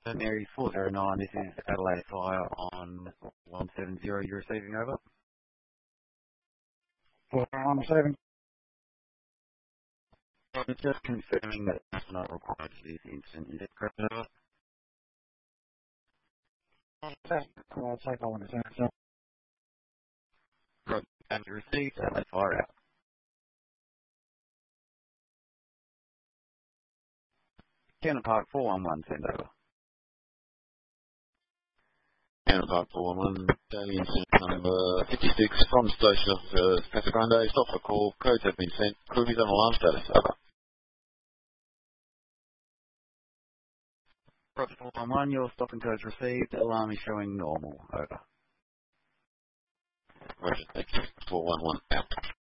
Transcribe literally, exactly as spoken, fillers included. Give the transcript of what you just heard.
Mary four zero nine, this is Adelaide Fire on one seven zero, you're receiving over. four one seven. I'm just confirming that it's not required for this incident. Is it correct over? I'll take all of this. Right, and you received Adelaide Fire out. Cannon Park four one one, send over. Cannon Park four one one, daily incident number fifty-six from station of uh, Casa Grande. Stop for call. Codes have been sent. Crew is on alarm status. Over. Right, four one one, your stopping codes received. Alarm is showing normal. Over. Roger, thank you. four one one out.